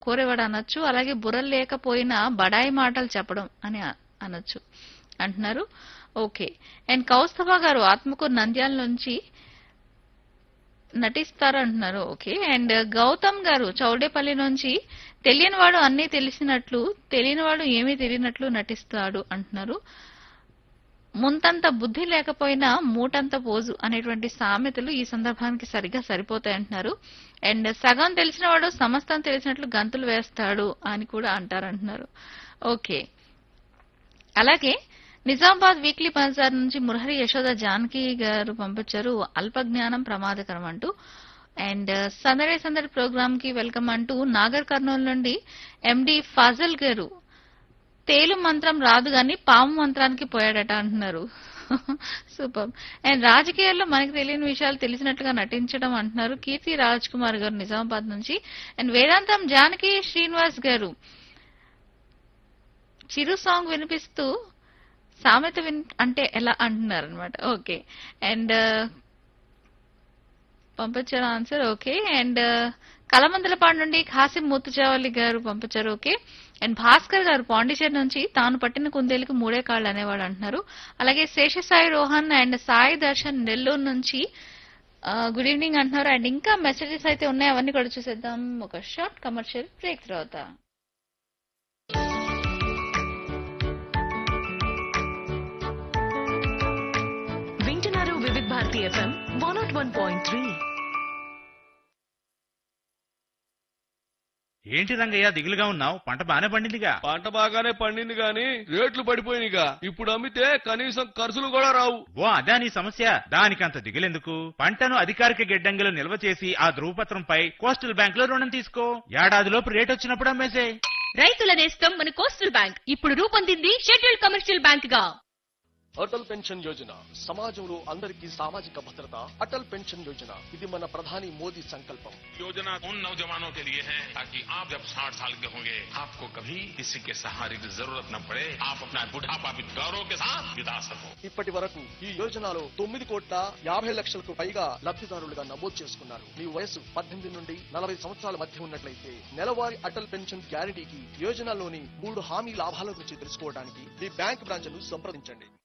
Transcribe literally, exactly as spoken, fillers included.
కోరేవాడు అనొచ్చు. అలాగే బుర్ర లేకపోయినా బడాయి మాటలు చెప్పడం అని అ- అనొచ్చు అంటున్నారు. ఓకే. అండ్ కౌస్తభ గారు ఆత్మకూరు నంద్యాల నుంచి నటిస్తారు అంటున్నారు. ఓకే. అండ్ గౌతమ్ గారు చౌడేపల్లి నుంచి తెలియనివాడు అన్నీ తెలిసినట్లు తెలియనివాడు ఏమీ తెలియనట్లు నటిస్తాడు అంటున్నారు. ముంతంత బుద్ధి లేకపోయినా మూటంత పోజు అనేటువంటి సామెతలు ఈ సందర్భానికి సరిగ్గా సరిపోతాయి అంటున్నారు. అండ్ సగం తెలిసినవాడు సమస్తం తెలిసినట్లు గంతులు వేస్తాడు అని కూడా అంటారంటున్నారు. ఓకే. అలాగే నిజామాబాద్ వీక్లీ బజార్ నుంచి మురహరి యశోద జానకి గారు పంపించారు అల్ప జ్ఞానం ప్రమాదకరం అంటూ. అండ్ సందడి సందడి ప్రోగ్రామ్ కి వెల్కమ్ అంటూ నాగర్ కర్నూలు నుండి ఎండి ఫాజల్ గారు తేలు మంత్రం రాదు గాని పాము మంత్రానికి పోయాడట అంటున్నారు. సూపర్. అండ్ రాజకీయాల్లో మనకి తెలియని విషయాలు తెలిసినట్లుగా నటించడం అంటున్నారు కీర్తి రాజ్ కుమార్ గారు నిజామాబాద్ నుంచి. అండ్ వేదాంతం జానకి శ్రీనివాస్ గారు చిరు సాంగ్ వినిపిస్తూ సామెత విన్ అంటే ఎలా అంటున్నారు అనమాట. ఓకే. అండ్ పంపించారు ఆన్సర్. ఓకే. అండ్ కలమందలపాడు నుండి ఖాసిం ముత్తుచావల్లి గారు పంపించారు. ఓకే. అండ్ భాస్కర్ గారు పాండిచేరి నుంచి తాను పట్టిన కుందేలకు మూడే కాళ్ళు అనేవాడు అంటున్నారు. అలాగే శేషసాయి రోహన్ అండ్ సాయి దర్శన్ నెల్లూరు నుంచి గుడ్ ఈవినింగ్ అంటున్నారు. అండ్ ఇంకా మెసేజెస్ అయితే ఉన్నాయి, అవన్నీ కూడా చూసేద్దాం ఒక షార్ట్ కమర్షియల్ బ్రేక్ తర్వాత. వింటున్నారు వివిధ Bharati FM one not one point three. ఏంటి రంగయ్య దిగులుగా ఉన్నావు? పంట బానే పండిందిగా. పంట బాగానే పండింది గాని రేట్లు పడిపోయినాయిగా. ఇప్పుడు అమ్మితే కనీసం ఖర్చులు కూడా రావు. ఓ అదా నీ సమస్య. దానికంత దిగులెందుకు? పంటను అధికారిక గిడ్డంగిలో నిల్వ చేసి ఆ ధృవపత్రంపై కోస్టల్ బ్యాంక్ లో రుణం తీసుకో. ఏడాదిలోపు రేట్ వచ్చినప్పుడు అమ్మేసే. రైతుల నేస్తం మన కోస్టల్ బ్యాంక్ ఇప్పుడు రూపొందింది షెడ్యూల్డ్ కమర్షియల్ బ్యాంక్ గా. అటల్ పెన్షన్ యోజన సమాజంలో అందరికీ సామాజిక భద్రత. అటల్ పెన్షన్ యోజన ఇది మన ప్రధాని మోదీ సంకల్పం. योजना उन नौजवानों के लिए है ताकि आप जब साठ साल के होंगे आपको कभी किसी के सहारे की जरूरत न पड़े, आप अपना बुढ़ापा भी गौरव के साथ बिता सको. ఇప్పటి వరకు ఈ యోజనలో తొమ్మిది కోట్ల యాభై లక్షలకు పైగా లబ్ధిదారులుగా నమోదు చేసుకున్నారు. మీ వయసు పద్దెనిమిది నుండి నలభై సంవత్సరాల మధ్య ఉన్నట్లయితే నెలవారీ అటల్ పెన్షన్ గ్యారంటీకి యోజనలోని మూడు హామీ లాభాల గురించి తెలుసుకోవడానికి మీ బ్యాంక్ బ్రాంచ్ను సంప్రదించండి.